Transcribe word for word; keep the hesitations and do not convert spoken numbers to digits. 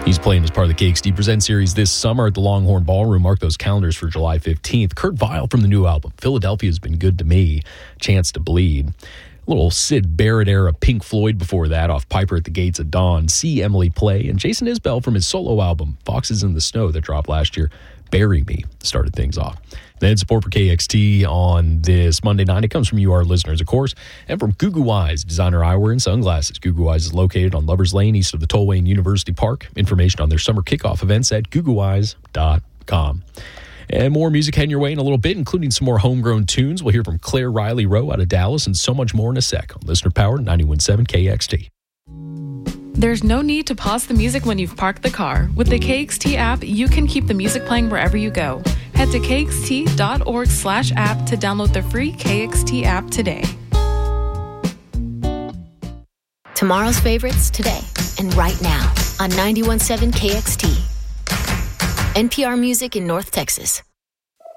He's playing as part of the K X T Present series this summer at the Longhorn Ballroom. Mark those calendars for July fifteenth. Kurt Vile from the new album, Philadelphia's Been Good to Me, Chance to Bleed. A little Syd Barrett era Pink Floyd before that off Piper at the Gates of Dawn, See Emily Play, and Jason Isbell from his solo album, Foxes in the Snow, that dropped last year, Bury Me, started things off. Then support for K X T on this Monday night. It comes from you, our listeners, of course, and from Goo Goo Eyes, designer eyewear and sunglasses. Goo Goo Eyes is located on Lovers Lane, east of the Tollway and University Park. Information on their summer kickoff events at goo goo eyes dot com. And more music heading your way in a little bit, including some more homegrown tunes. We'll hear from Claire Riley Rowe out of Dallas and so much more in a sec on Listener Powered ninety-one point seven K X T. There's no need to pause the music when you've parked the car. With the K X T app, you can keep the music playing wherever you go. Head to kxt.org slash app to download the free K X T app today. Tomorrow's favorites today and right now on ninety-one point seven K X T. N P R Music in North Texas.